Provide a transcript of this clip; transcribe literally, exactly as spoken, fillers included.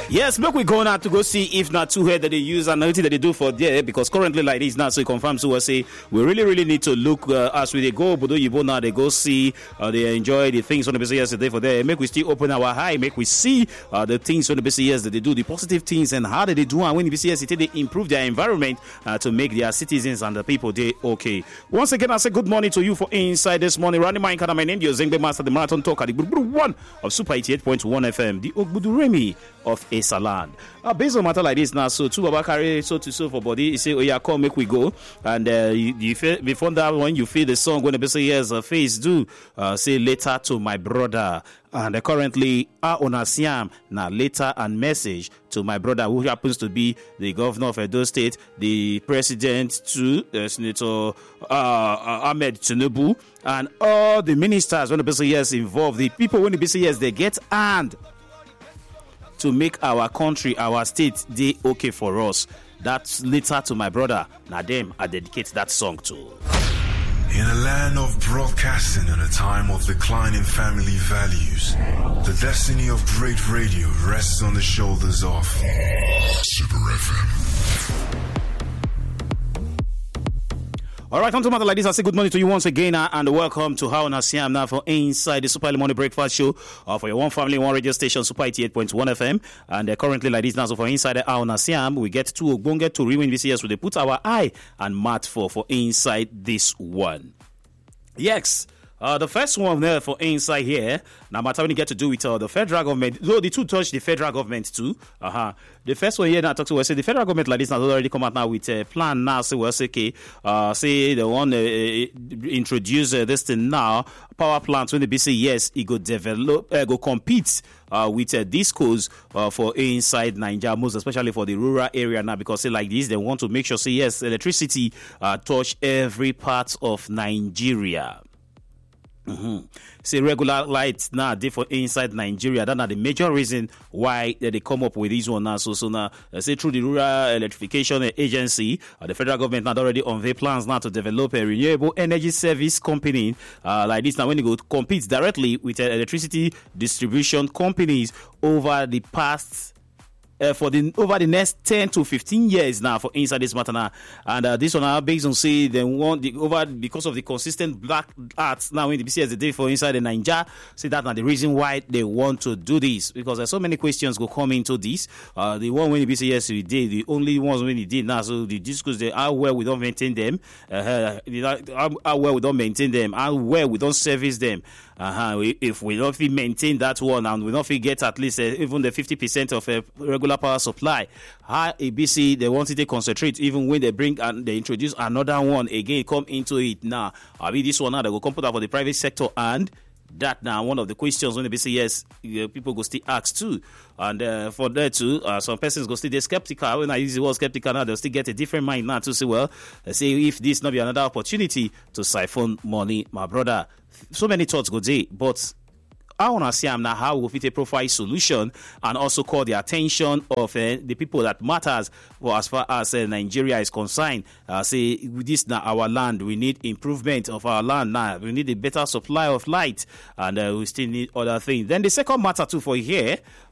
Yes, make we go now to go see if not two head that they use and anything that they do for there, because currently like this now, so it confirms to us say we really really need to look uh, as we they go, but you now they go see uh, they enjoy the things on the business yesterday for there. Make we still open our eye, make we see uh, the things on the business that they do, the positive things and how did they do, and when the business they improve their environment uh, to make their citizens and the people they okay. Once again, I say good morning to you for inside this morning. Randy Mine my name is Zengbe Master, the Marathon Talker, the one of Super eighty-eight point one F M, the Ogbudu Remy of Esaland. Uh, based on matter like this now, so two Baba carry so to so for body. You say, oh yeah, come make we go. And uh, you, you feel, before that one, you feel the song when the person hears a face do uh, say later to my brother. And uh, currently, our owner Siam now letter and message to my brother, who happens to be the governor of Edo State, the president to uh, Senator uh, Ahmed Tinubu, and all the ministers when the person hears involved, the people when the person hears they get and to make our country, our state, they okay for us. That's later to my brother. Now them, I dedicate that song to. In a land of broadcasting and a time of declining family values, the destiny of great radio rests on the shoulders of Super F M. All right, on to matter like this, I say good morning to you once again uh, and welcome to How Nasiam now for Inside the Super Early Morning Breakfast Show uh, for your one family, one radio station, Super eighty-eight point one F M. And uh, currently like this now, so for Inside the How Nasiam, we get two Ogbonge to Rewin V C S, where they put our eye and mat for for Inside this one. Yes. Uh, the first one there for inside here, now matter when you get to do with uh, the federal government, though the two touch the federal government too. Uh-huh. The first one here now talk to us, say the federal government like this now already come out now with a plan now, say well, say, okay, uh, say the one uh, introduce uh, this thing now, power plants when the B C yes, it go develop, uh, go compete uh, with uh, discos uh, for inside Nigeria, most especially for the rural area now, because say like this, they want to make sure say yes, electricity uh, touch every part of Nigeria. Mm-hmm. Say regular lights now they for inside Nigeria. That's not the major reason why uh, they come up with this one now. So, so now uh, say through the Rural Electrification Agency, uh, the federal government now already unveil plans now to develop a renewable energy service company uh, like this. Now when you go to compete directly with uh, electricity distribution companies over the past. Uh, for the over the next ten to fifteen years now for inside this matter now, and uh, this one now based on say they want the over because of the consistent black arts now in the B C S the day for inside the Nigeria, say that's not the reason why they want to do this, because there's so many questions go come into this. Uh, the one when the B C S we did, the only ones when he did now, so the discos they how well we don't maintain them, uh, how, how well we don't maintain them, how well we don't service them. Uh-huh. If we don't maintain that one and we don't get at least uh, even the fifty percent of a regular power supply, how A B C they want to concentrate even when they bring and they introduce another one again come into it now. I mean this one now they go come put out for the private sector, and that now one of the questions when they say yes, people go still ask too, and uh, for that too, uh, some persons go still they skeptical. When I use the word skeptical now, they'll still get a different mind now to say, well, say if this not be another opportunity to siphon money, my brother. So many thoughts go there, but I want to see now how we fit a profile solution and also call the attention of uh, the people that matters for as far as uh, Nigeria is concerned. Uh, say with this now our land, we need improvement of our land now. We need a better supply of light, and uh, we still need other things. Then the second matter too for here.